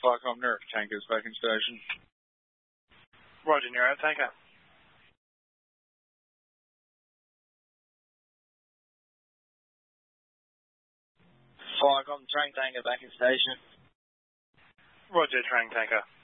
Flycom Nerf tankers back in station. Roger, Nero, tanker. Flycom train tanker back in station. Roger, train tanker.